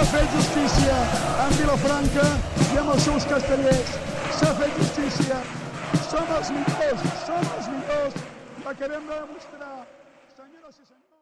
fet justícia amb Vilafranca i amb els seus castellers. S'ha fet justícia. Som els millors, l'acabem de demostrar. Senyores i senyors.